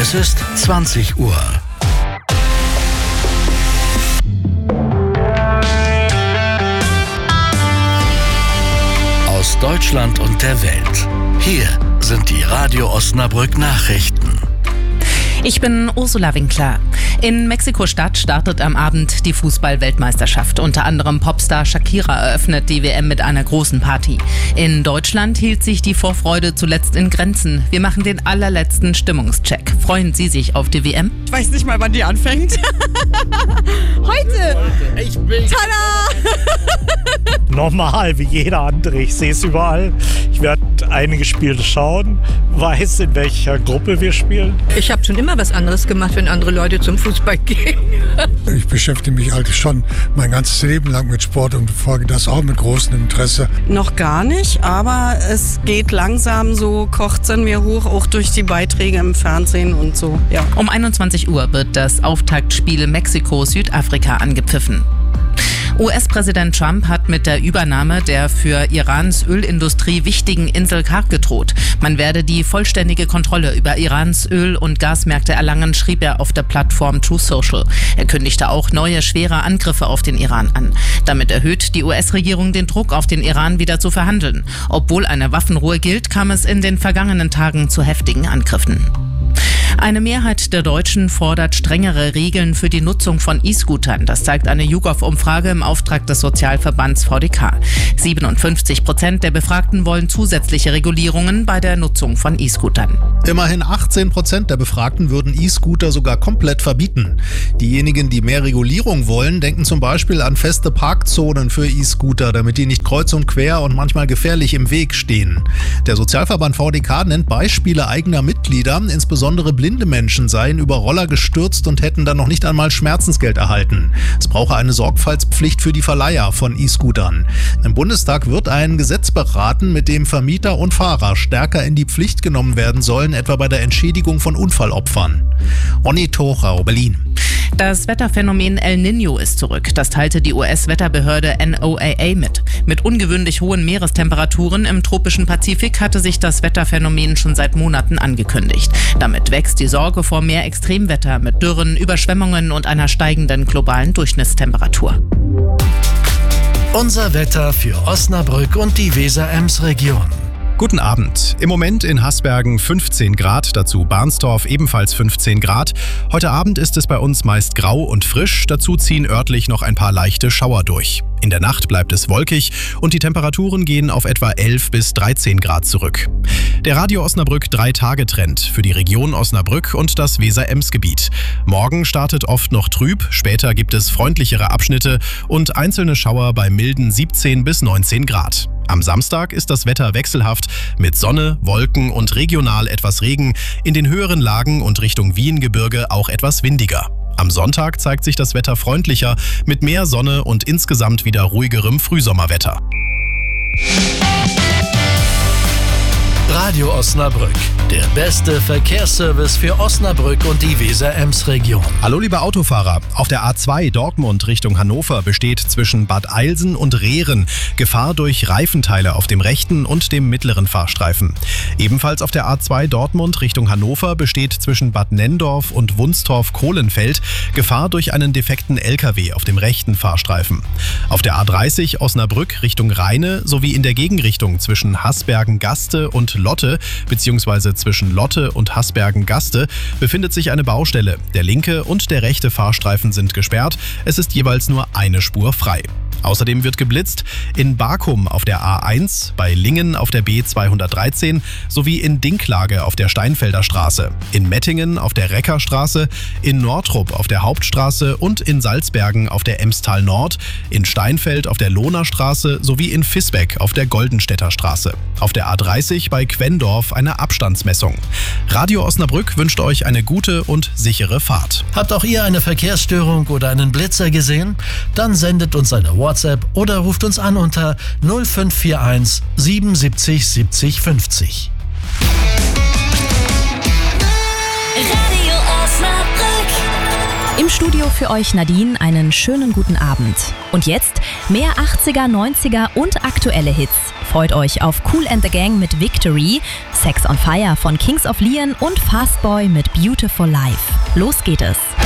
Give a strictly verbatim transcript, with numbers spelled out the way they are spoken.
Es ist zwanzig Uhr. Aus Deutschland und der Welt. Hier sind die Radio Osnabrück Nachrichten. Ich bin Ursula Winkler. In Mexiko-Stadt startet am Abend die Fußball-Weltmeisterschaft. Unter anderem Popstar Shakira eröffnet die W M mit einer großen Party. In Deutschland hielt sich die Vorfreude zuletzt in Grenzen. Wir machen den allerletzten Stimmungscheck. Freuen Sie sich auf die W M? Ich weiß nicht mal, wann die anfängt. Heute! Ich bin Tada! Normal, wie jeder andere. Ich sehe es überall. Ich werde einige Spiele schauen, weiß, in welcher Gruppe wir spielen. Ich habe schon immer was anderes gemacht, wenn andere Leute zum Fußball gehen. Ich beschäftige mich eigentlich schon mein ganzes Leben lang mit Sport und verfolge das auch mit großem Interesse. Noch gar nicht, aber es geht langsam so, kocht es in mir hoch, auch durch die Beiträge im Fernsehen und so. Ja. Um einundzwanzig Uhr wird das Auftaktspiel Mexiko-Südafrika angepfiffen. U S-Präsident Trump hat mit der Übernahme der für Irans Ölindustrie wichtigen Insel Karg gedroht. Man werde die vollständige Kontrolle über Irans Öl- und Gasmärkte erlangen, schrieb er auf der Plattform Truth Social. Er kündigte auch neue, schwere Angriffe auf den Iran an. Damit erhöht die U S-Regierung den Druck auf den Iran, wieder zu verhandeln. Obwohl eine Waffenruhe gilt, kam es in den vergangenen Tagen zu heftigen Angriffen. Eine Mehrheit der Deutschen fordert strengere Regeln für die Nutzung von E-Scootern. Das zeigt eine YouGov-Umfrage im Auftrag des Sozialverbands V D K. siebenundfünfzig Prozent der Befragten wollen zusätzliche Regulierungen bei der Nutzung von E-Scootern. Immerhin achtzehn Prozent der Befragten würden E-Scooter sogar komplett verbieten. Diejenigen, die mehr Regulierung wollen, denken zum Beispiel an feste Parkzonen für E-Scooter, damit die nicht kreuz und quer und manchmal gefährlich im Weg stehen. Der Sozialverband V D K nennt Beispiele eigener Mitglieder, insbesondere blinde Menschen seien über Roller gestürzt und hätten dann noch nicht einmal Schmerzensgeld erhalten. Es brauche eine Sorgfaltspflicht für die Verleiher von E-Scootern. Im Bundestag wird ein Gesetz beraten, mit dem Vermieter und Fahrer stärker in die Pflicht genommen werden sollen, etwa bei der Entschädigung von Unfallopfern. Ronny Thorau, Berlin. Das Wetterphänomen El Niño ist zurück. Das teilte die U S-Wetterbehörde N O A A mit. Mit ungewöhnlich hohen Meerestemperaturen im tropischen Pazifik hatte sich das Wetterphänomen schon seit Monaten angekündigt. Damit wächst die Sorge vor mehr Extremwetter mit Dürren, Überschwemmungen und einer steigenden globalen Durchschnittstemperatur. Unser Wetter für Osnabrück und die Weser-Ems-Region. Guten Abend. Im Moment in Hasbergen fünfzehn Grad, dazu Barnstorf ebenfalls fünfzehn Grad. Heute Abend ist es bei uns meist grau und frisch, dazu ziehen örtlich noch ein paar leichte Schauer durch. In der Nacht bleibt es wolkig und die Temperaturen gehen auf etwa elf bis dreizehn Grad zurück. Der Radio Osnabrück drei Tage Trend für die Region Osnabrück und das Weser-Ems-Gebiet. Morgen startet oft noch trüb, später gibt es freundlichere Abschnitte und einzelne Schauer bei milden siebzehn bis neunzehn Grad. Am Samstag ist das Wetter wechselhaft mit Sonne, Wolken und regional etwas Regen, in den höheren Lagen und Richtung Wiehengebirge auch etwas windiger. Am Sonntag zeigt sich das Wetter freundlicher mit mehr Sonne und insgesamt wieder ruhigerem Frühsommerwetter. Radio Osnabrück, der beste Verkehrsservice für Osnabrück und die Weser-Ems-Region. Hallo liebe Autofahrer, auf der A zwei Dortmund Richtung Hannover besteht zwischen Bad Eilsen und Rehren Gefahr durch Reifenteile auf dem rechten und dem mittleren Fahrstreifen. Ebenfalls auf der A zwei Dortmund Richtung Hannover besteht zwischen Bad Nenndorf und Wunstorf-Kohlenfeld Gefahr durch einen defekten L K W auf dem rechten Fahrstreifen. Auf der A dreißig Osnabrück Richtung Rheine sowie in der Gegenrichtung zwischen Hasbergen-Gaste und Lotte bzw. zwischen Lotte und Hasbergen-Gaste befindet sich eine Baustelle. Der linke und der rechte Fahrstreifen sind gesperrt. Es ist jeweils nur eine Spur frei. Außerdem wird geblitzt in Barkum auf der A eins, bei Lingen auf der B zweihundertdreizehn sowie in Dinklage auf der Steinfelder Straße, in Mettingen auf der Reckerstraße, in Nordrup auf der Hauptstraße und in Salzbergen auf der Emstal Nord, in Steinfeld auf der Lohner Straße sowie in Visbeck auf der Goldenstädter Straße. Auf der A dreißig bei Quendorf eine Abstandsmessung. Radio Osnabrück wünscht euch eine gute und sichere Fahrt. Habt auch ihr eine Verkehrsstörung oder einen Blitzer gesehen? Dann sendet uns eine WhatsApp oder ruft uns an unter null fünf vier eins siebenundsiebzig siebzig fünfzig. Radio Osnabrück. Im Studio für euch Nadine, einen schönen guten Abend. Und jetzt mehr achtziger, neunziger und aktuelle Hits Freut euch auf Kool and the Gang mit Victory, Sex on Fire von Kings of Leon und Fastboy mit Beautiful Life. Los geht es!